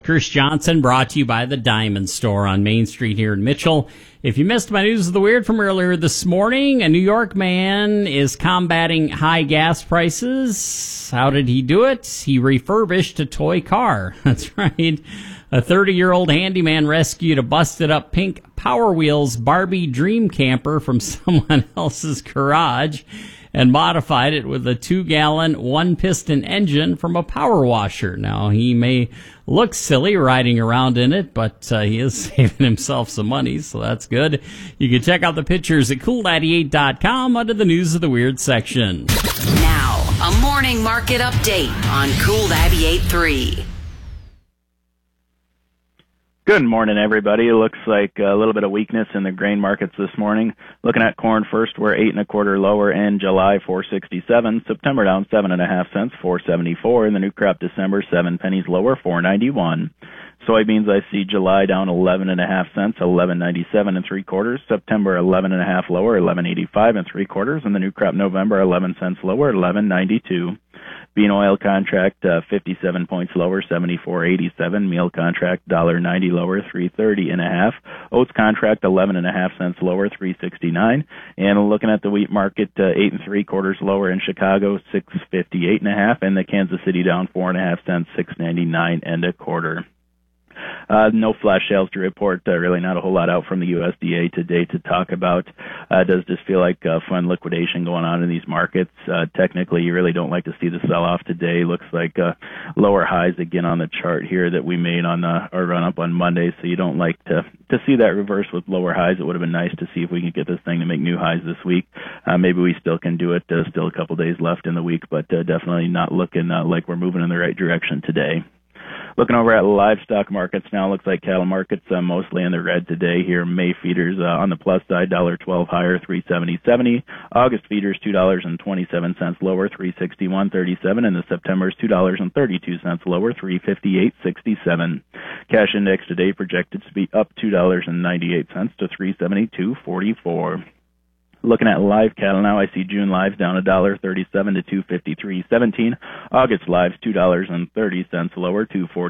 Chris Johnson, brought to you by the Diamond Store on Main Street here in Mitchell. If you missed my News of the Weird from earlier this morning, a New York man is combating high gas prices. How did he do it? He refurbished a toy car. That's right. A 30-year-old handyman rescued a busted-up pink Power Wheels Barbie dream camper from someone else's garage and modified it with a 2-gallon, one-piston engine from a power washer. Now, he may look silly riding around in it, but he is saving himself some money, so that's good. You can check out the pictures at Cool98.com under the News of the Weird section. Now, a morning market update on Cool 98.3. Good morning, everybody. It looks like a little bit of weakness in the grain markets this morning. Looking at corn first, we're 8 1/4 lower in July, 4.67. September down 7.5 cents, 4.74. In the new crop December, 7 pennies lower, 4.91. Soybeans, I see July down 11.5 cents, 11.97 3/4. September 11.5 lower, 11.85 3/4. And the new crop November, 11 cents lower, 11.92. Bean oil contract 57 points lower, 74.87. Meal contract $1.90 lower, 330.5. Oats contract 11.5 cents lower, 369. And looking at the wheat market, 8 3/4 lower in Chicago, 658.5. And the Kansas City down 4.5 cents, 699 1/4. No flash sales to report. Really not a whole lot out from the USDA today to talk about. Does just feel like fund liquidation going on in these markets. Technically, you really don't like to see the sell-off today. Looks like lower highs again on the chart here that we made on our run-up on Monday. So you don't like to see that reverse with lower highs. It would have been nice to see if we can get this thing to make new highs this week. Maybe we still can do it. Still a couple days left in the week, but definitely not looking like we're moving in the right direction today. Looking over at livestock markets now, looks like cattle markets mostly in the red today here. May feeders on the plus side, $1.12 higher, 370.70. August feeders, $2.27 lower, 361.37. And the September's $2.32 lower, 358.67. Cash index today projected to be up $2.98 to 372.44. Looking at live cattle now, I see June lives down $1.37 to 253.17. August lives $2.30 lower,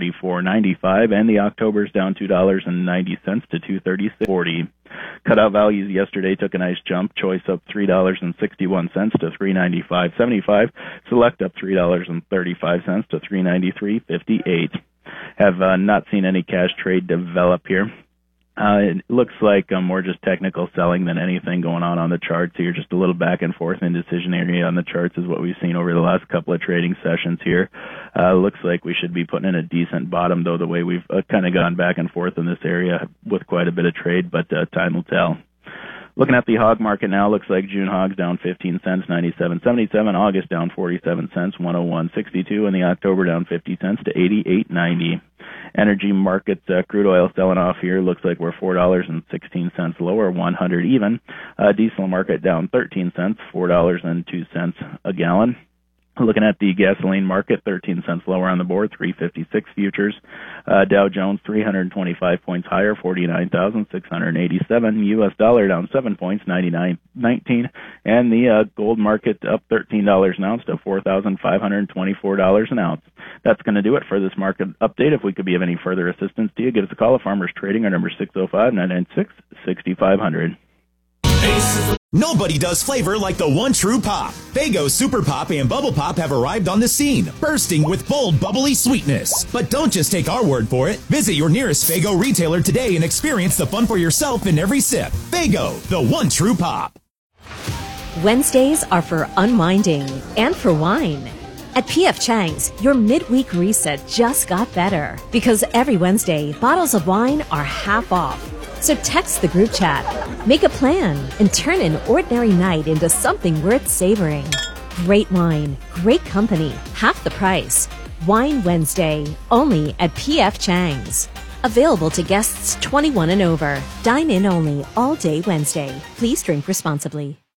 244.95, and the October's down $2.90 to 236.40. Cutout values yesterday took a nice jump. Choice up $3.61 to 395.75. Select up $3.35 to 393.58. Have not seen any cash trade develop here. It looks like more just technical selling than anything going on the charts here. Just a little back and forth indecision area on the charts is what we've seen over the last couple of trading sessions here. Looks like we should be putting in a decent bottom, though, the way we've kind of gone back and forth in this area with quite a bit of trade, but time will tell. Looking at the hog market now, looks like June hogs down 15 cents, 97.77. August down 47 cents, 101.62. And the October down 50 cents to 88.90. Energy market, crude oil selling off here. Looks like we're $4.16 lower, 100 even. Diesel market down 13 cents, $4.02 a gallon. Looking at the gasoline market, 13 cents lower on the board, 356 futures. Dow Jones 325 points higher, 49,687. U.S. dollar down 7 points, 99.19. And the gold market up $13 an ounce to $4,524 an ounce. That's going to do it for this market update. If we could be of any further assistance to you, give us a call at Farmers Trading. Our number 605-996-6500. Nobody does flavor like the one true pop. Faygo Super Pop and Bubble Pop have arrived on the scene, bursting with bold, bubbly sweetness. But don't just take our word for it. Visit your nearest Faygo retailer today and experience the fun for yourself in every sip. Faygo, the one true pop. Wednesdays are for unwinding and for wine. At P.F. Chang's, your midweek reset just got better because every Wednesday, bottles of wine are half off. So text the group chat, make a plan, and turn an ordinary night into something worth savoring. Great wine, great company, half the price. Wine Wednesday, only at P.F. Chang's. Available to guests 21 and over. Dine in only all day Wednesday. Please drink responsibly.